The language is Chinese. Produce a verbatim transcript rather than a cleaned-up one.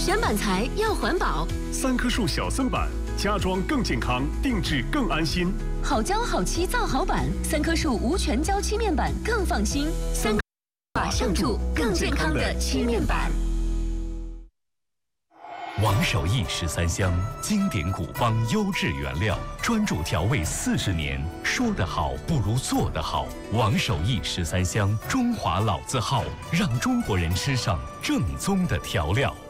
选板材要环保。 三棵树小森板，家装更健康，定制更安心。 好胶好漆造好板，三棵树无全胶漆面板更放心。三马上住更健康的漆面板。 王守义十三香，经典古方，优质原料，专注调味四十年。说得好不如做得好。王守义十三香，中华老字号，让中国人吃上正宗的调料。